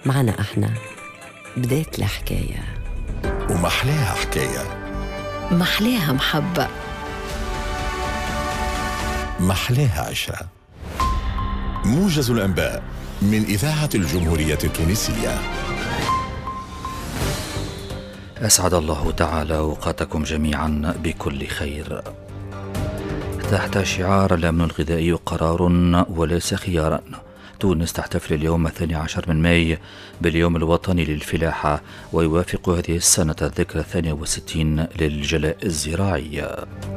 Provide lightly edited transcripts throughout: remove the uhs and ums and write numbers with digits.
معنا احنا بداية الحكاية، ومحلاها حكاية، محلاها محبة، محلاها عشرة. موجز الأنباء من إذاعة الجمهورية التونسية. أسعد الله تعالى أوقاتكم جميعا بكل خير. تحت شعار الأمن الغذائي قرار وليس خيارا، تونس تحتفل اليوم 12 من ماي باليوم الوطني للفلاحة، ويوافق هذه السنة الذكرى 62 للجلاء الزراعي.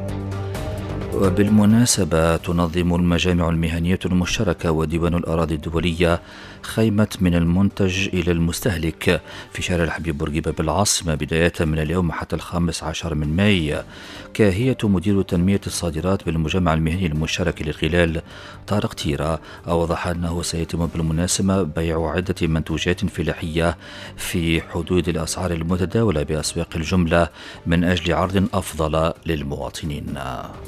وبالمناسبة تنظم المجامع المهنية المشتركة وديوان الأراضي الدولية خيمة من المنتج إلى المستهلك في شارع الحبيب بورقيبة بالعاصمة بداية من اليوم حتى 15 من ماي. كاهية مدير تنمية الصادرات بالمجمع المهني المشترك للغلال طارق تيرا أوضح أنه سيتم بالمناسبة بيع عدة منتوجات فلاحية في حدود الأسعار المتداولة بأسواق الجملة من أجل عرض أفضل للمواطنين.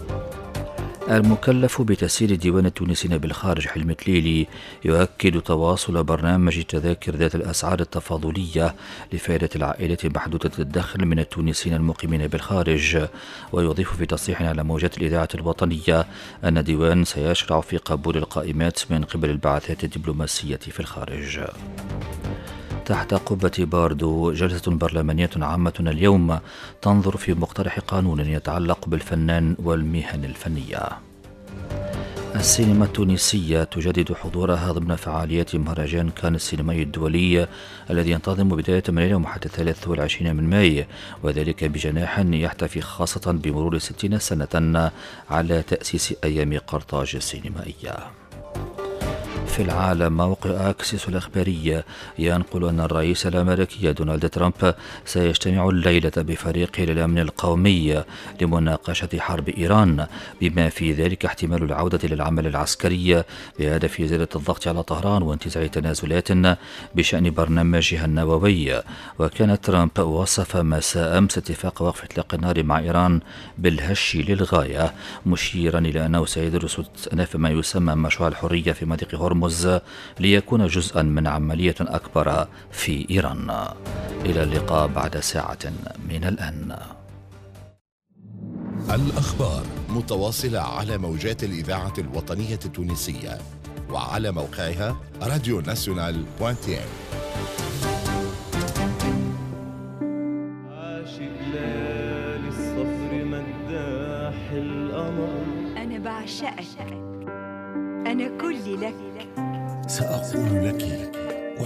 المكلف بتسيير ديوان التونسيين بالخارج حلمي تليلي يؤكد تواصل برنامج تذاكر ذات الأسعار التفاضلية لفائدة العائلة محدودة الدخل من التونسيين المقيمين بالخارج، ويضيف في تصريح على موجات الإذاعة الوطنية أن الديوان سيشرع في قبول القائمات من قبل البعثات الدبلوماسية في الخارج. تحت قبة باردو جلسة برلمانية عامة اليوم تنظر في مقترح قانون يتعلق بالفنان والمهن الفنية. السينما التونسية تجدد حضورها ضمن فعاليات مهرجان كان السينمائي الدولي الذي ينتظم بداية من اليوم حتى 23 من ماي، وذلك بجناح يحتفي خاصة بمرور 60 سنة على تأسيس أيام قرطاج السينمائية. في العالم، موقع أكسيس الأخباري ينقل أن الرئيس الأمريكي دونالد ترامب سيجتمع الليلة بفريقه للأمن القومي لمناقشة حرب إيران، بما في ذلك احتمال العودة للعمل العسكري بهدف إزالة الضغط على طهران وانتزاع تنازلات بشأن برنامجها النووي. وكان ترامب وصف مساء أمس اتفاق وقف إطلاق النار مع إيران بالهش للغاية، مشيرا إلى أنه سيدرس ما يسمى مشروع الحرية في مضيق هرمز ليكون جزءا من عملية أكبر في إيران. إلى اللقاء بعد ساعة من الآن. الأخبار متواصلة على موجات الإذاعة الوطنية التونسية وعلى موقعها radionational.tn. عاشق ليالي الصفر مداح القمر، أنا بعشقك، أنا كلي لك، سأقول لك